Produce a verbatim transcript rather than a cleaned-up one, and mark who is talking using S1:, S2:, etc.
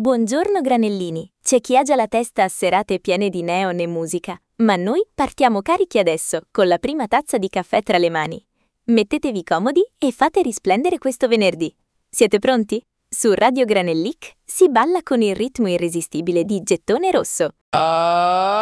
S1: Buongiorno granellini, c'è chi ha già la testa a serate piene di neon e musica, ma noi partiamo carichi adesso, con la prima tazza di caffè tra le mani. Mettetevi comodi e fate risplendere questo venerdì. Siete pronti? Su Radio Granellic si balla con il ritmo irresistibile di Gettone Rosso.
S2: Ah!